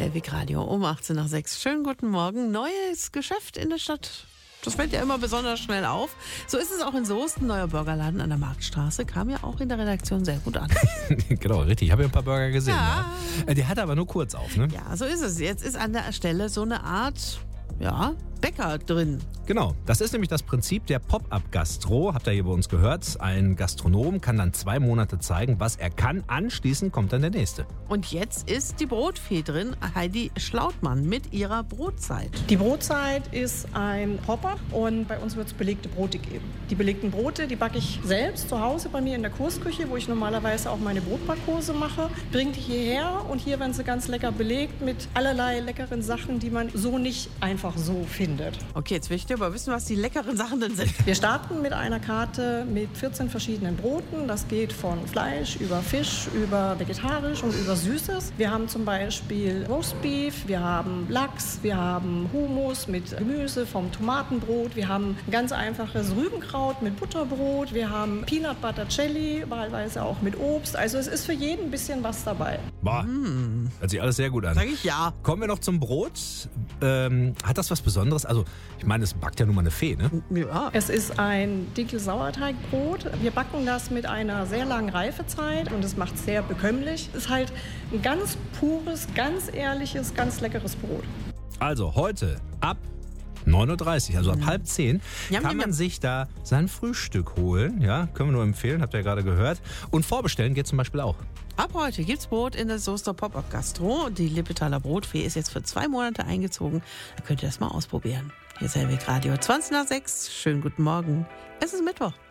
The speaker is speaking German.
Hellwig Radio um 18 nach 6. Schönen guten Morgen. Neues Geschäft in der Stadt. Das fällt ja immer besonders schnell auf. So ist es auch in Soest. Ein neuer Burgerladen an der Marktstraße kam ja auch in der Redaktion sehr gut an. Genau, richtig. Ich habe ja ein paar Burger gesehen. Ja. Der hat aber nur kurz auf, ne? Ja, so ist es. Jetzt ist an der Stelle so eine Art, Bäcker drin. Genau, das ist nämlich das Prinzip der Pop-Up-Gastro. Habt ihr hier bei uns gehört? Ein Gastronom kann dann 2 Monate zeigen, was er kann. Anschließend kommt dann der nächste. Und jetzt ist die Brotfee drin, Heidi Schlautmann, mit ihrer Brotzeit. Die Brotzeit ist ein Pop-Up und bei uns wird es belegte Brote geben. Die belegten Brote, die backe ich selbst zu Hause bei mir in der Kursküche, wo ich normalerweise auch meine Brotbackkurse mache. Bringe die hierher und hier werden sie ganz lecker belegt mit allerlei leckeren Sachen, die man so nicht einfach so findet. Okay, jetzt will ich dir aber wissen, was die leckeren Sachen denn sind. Wir starten mit einer Karte mit 14 verschiedenen Broten. Das geht von Fleisch über Fisch, über vegetarisch und über Süßes. Wir haben zum Beispiel Roastbeef, wir haben Lachs, wir haben Hummus mit Gemüse vom Tomatenbrot, wir haben ein ganz einfaches Rübenkraut mit Butterbrot, wir haben Peanut Butter Jelly, wahlweise auch mit Obst. Also es ist für jeden ein bisschen was dabei. Boah, hört sich alles sehr gut an. Sag ich ja. Kommen wir noch zum Brot. Hat das was Besonderes? Also, ich meine, es backt ja nun mal eine Fee, ne? Ja. Es ist ein Dinkel-Sauerteigbrot. Wir backen das mit einer sehr langen Reifezeit und es macht sehr bekömmlich. Es ist halt ein ganz pures, ganz ehrliches, ganz leckeres Brot. Also, heute ab 9.30 Uhr, also ab 9:30, kann man sich da sein Frühstück holen. Ja, können wir nur empfehlen, habt ihr ja gerade gehört. Und vorbestellen geht zum Beispiel auch. Ab heute gibt's Brot in der Soester Pop-Up Gastro. Die Lippetaler Brotfee ist jetzt für 2 Monate eingezogen. Da könnt ihr das mal ausprobieren. Hier ist Hellwig Radio 20 nach 6. Schönen guten Morgen. Es ist Mittwoch.